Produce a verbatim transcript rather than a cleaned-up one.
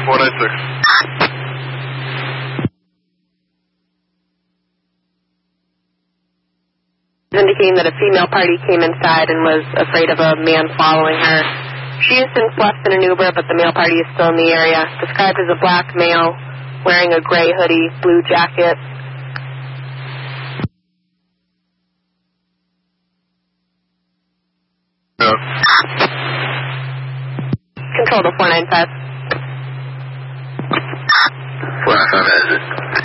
four nine six. Indicating that a female party came inside and was afraid of a man following her. She has since left in an Uber, but the male party is still in the area. Described as a black male, wearing a gray hoodie, blue jacket. Yeah. Control to four nine five.